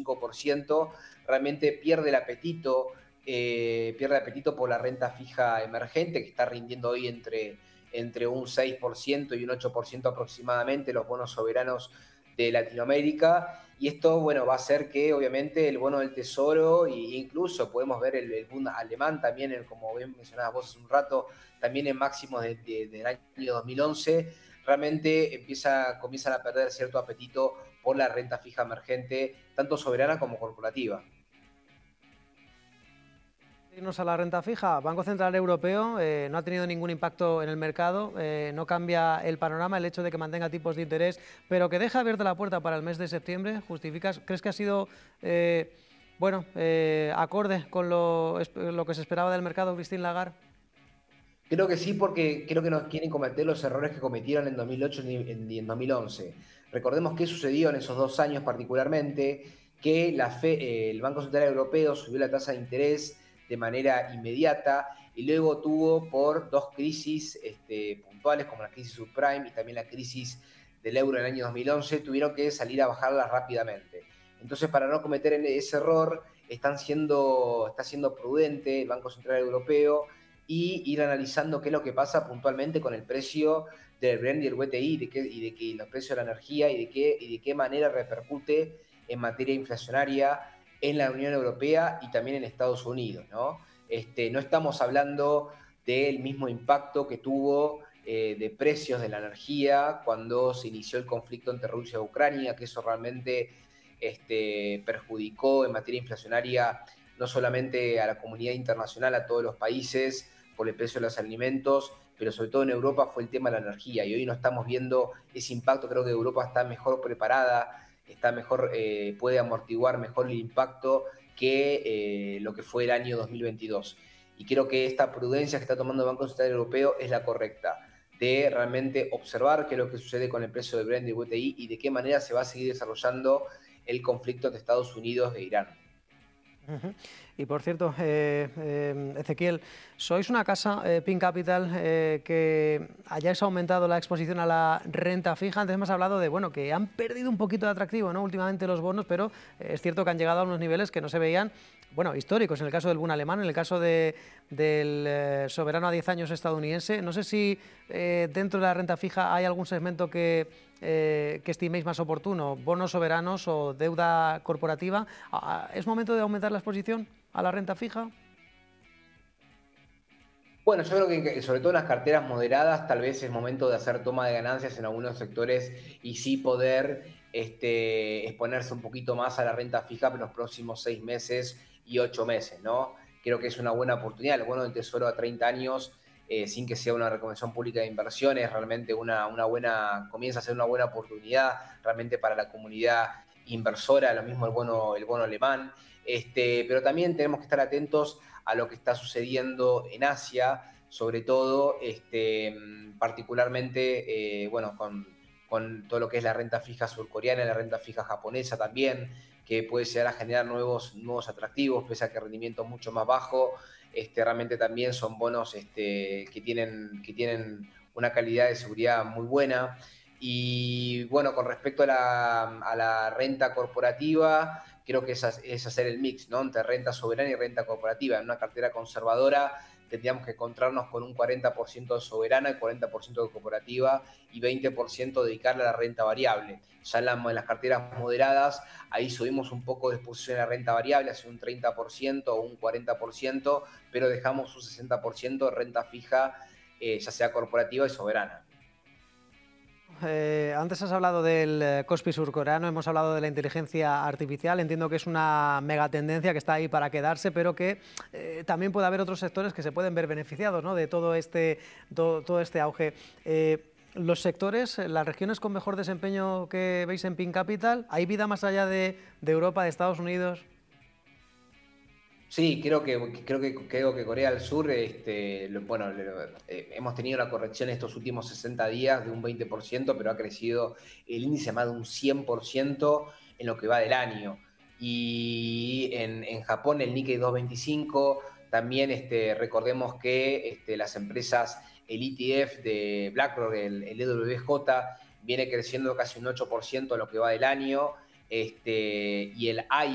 5%, realmente pierde apetito por la renta fija emergente, que está rindiendo hoy entre un 6% y un 8% aproximadamente los bonos soberanos de Latinoamérica. Y esto, bueno, va a hacer que obviamente el bono del tesoro, e incluso podemos ver el Bund alemán también, como bien mencionabas vos hace un rato, también en máximos del año 2011, realmente comienzan a perder cierto apetito por la renta fija emergente, tanto soberana como corporativa. Irnos a la renta fija, Banco Central Europeo no ha tenido ningún impacto en el mercado, no cambia el panorama el hecho de que mantenga tipos de interés, pero que deja abierta la puerta para el mes de septiembre. ¿Crees que ha sido acorde con lo que se esperaba del mercado, Christine Lagarde? Creo que sí, porque creo que no quieren cometer los errores que cometieron en 2008 y en 2011. Recordemos qué sucedió en esos 2 años particularmente, que el Banco Central Europeo subió la tasa de interés de manera inmediata y luego tuvo por dos crisis puntuales, como la crisis subprime y también la crisis del euro en el año 2011, tuvieron que salir a bajarlas rápidamente. Entonces, para no cometer ese error, está siendo prudente el Banco Central Europeo y ir analizando qué es lo que pasa puntualmente con el precio del Brent y el WTI y de que los precios de la energía y de qué manera repercute en materia inflacionaria en la Unión Europea y también en Estados Unidos, ¿no? No estamos hablando del mismo impacto que tuvo de precios de la energía cuando se inició el conflicto entre Rusia y Ucrania, que eso realmente perjudicó en materia inflacionaria no solamente a la comunidad internacional, a todos los países, por el precio de los alimentos, pero sobre todo en Europa fue el tema de la energía y hoy no estamos viendo ese impacto. Creo que Europa está mejor preparada, puede amortiguar mejor el impacto que lo que fue el año 2022. Y creo que esta prudencia que está tomando el Banco Central Europeo es la correcta, de realmente observar qué es lo que sucede con el precio de Brent y WTI y de qué manera se va a seguir desarrollando el conflicto de Estados Unidos e Irán. Y por cierto, Ezequiel, sois una casa, Pin Capital, que hayáis aumentado la exposición a la renta fija. Antes hemos hablado de que han perdido un poquito de atractivo, ¿no?, últimamente los bonos, pero es cierto que han llegado a unos niveles que no se veían, históricos, en el caso del Bund alemán, en el caso del soberano a 10 años estadounidense. No sé si dentro de la renta fija hay algún segmento que estiméis más oportuno, bonos soberanos o deuda corporativa. ¿Es momento de aumentar la exposición a la renta fija? Bueno, yo creo que sobre todo en las carteras moderadas tal vez es momento de hacer toma de ganancias en algunos sectores y sí poder exponerse un poquito más a la renta fija en los próximos 6 meses y 8 meses, ¿no? Creo que es una buena oportunidad. El bono del Tesoro a 30 años, sin que sea una recomendación pública de inversión, es realmente comienza a ser una buena oportunidad realmente para la comunidad inversora, lo mismo el bono alemán. Pero también tenemos que estar atentos a lo que está sucediendo en Asia, sobre todo, particularmente, con todo lo que es la renta fija surcoreana, la renta fija japonesa también, que puede llegar a generar nuevos atractivos, pese a que el rendimiento es mucho más bajo. Realmente también son bonos que tienen una calidad de seguridad muy buena. Y bueno, con respecto a la renta corporativa, creo que es hacer el mix, ¿no?, entre renta soberana y renta corporativa. En una cartera conservadora tendríamos que encontrarnos con un 40% de soberana y 40% de corporativa y 20% dedicarle a la renta variable. Ya en las carteras moderadas, ahí subimos un poco de exposición a la renta variable, hacia un 30% o un 40%, pero dejamos un 60% de renta fija, ya sea corporativa y soberana. Antes has hablado del Kospi surcoreano, hemos hablado de la inteligencia artificial. Entiendo que es una megatendencia que está ahí para quedarse, pero que también puede haber otros sectores que se pueden ver beneficiados, ¿no?, de todo este auge. Los sectores, las regiones con mejor desempeño que veis en Pin Capital, ¿hay vida más allá de Europa, de Estados Unidos? Sí, creo que Corea del Sur, hemos tenido una corrección estos últimos 60 días de un 20%, pero ha crecido el índice más de un 100% en lo que va del año. Y en Japón el Nikkei 225, también recordemos que las empresas, el ETF de BlackRock, el EWJ, viene creciendo casi un 8% en lo que va del año, y el